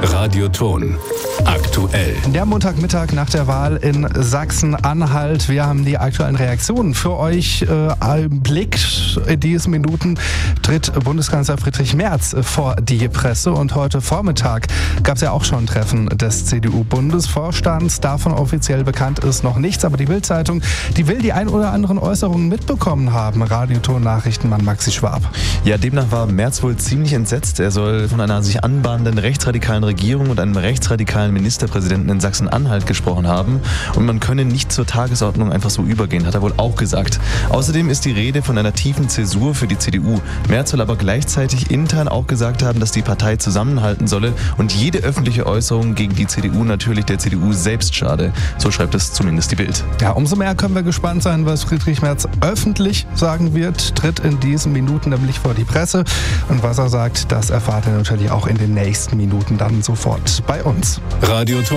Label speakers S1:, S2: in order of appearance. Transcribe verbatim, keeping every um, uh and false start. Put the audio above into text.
S1: Radioton. Aktuell.
S2: Der Montagmittag nach der Wahl in Sachsen-Anhalt. Wir haben die aktuellen Reaktionen für euch äh, im Blick. In diesen Minuten tritt Bundeskanzler Friedrich Merz vor die Presse. Und heute Vormittag gab es ja auch schon ein Treffen des C D U-Bundesvorstands. Davon offiziell bekannt ist noch nichts. Aber die Bild-Zeitung, die will die ein oder anderen Äußerungen mitbekommen haben. Radioton-Nachrichtenmann Maxi Schwab.
S3: Ja, demnach war Merz wohl ziemlich entsetzt. Er soll von einer sich anbahnenden rechtsradikalen Regierung und einem rechtsradikalen Ministerpräsidenten in Sachsen-Anhalt gesprochen haben. Und man könne nicht zur Tagesordnung einfach so übergehen, hat er wohl auch gesagt. Außerdem ist die Rede von einer tiefen Zäsur für die C D U. Merz soll aber gleichzeitig intern auch gesagt haben, dass die Partei zusammenhalten solle und jede öffentliche Äußerung gegen die C D U natürlich der C D U selbst schade. So schreibt es zumindest die Bild.
S2: Ja, umso mehr können wir gespannt sein, was Friedrich Merz öffentlich sagen wird. Tritt in diesen Minuten nämlich vor die Presse. Und was er sagt, das erfahrt ihr natürlich auch in den nächsten Minuten dann sofort bei uns.
S1: Radioton.